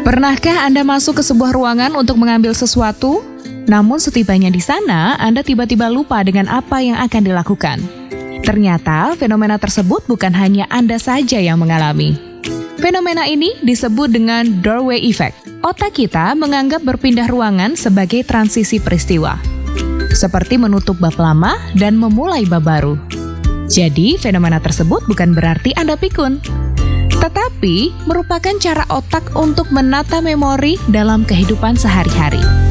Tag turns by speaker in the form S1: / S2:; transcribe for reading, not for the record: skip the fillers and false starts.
S1: Pernahkah Anda masuk ke sebuah ruangan untuk mengambil sesuatu? Namun setibanya di sana, Anda tiba-tiba lupa dengan apa yang akan dilakukan. Ternyata fenomena tersebut bukan hanya Anda saja yang mengalami. Fenomena ini disebut dengan doorway effect. Otak kita menganggap berpindah ruangan sebagai transisi peristiwa, seperti menutup bab lama dan memulai bab baru. Jadi, fenomena tersebut bukan berarti Anda pikun, tetapi merupakan cara otak untuk menata memori dalam kehidupan sehari-hari.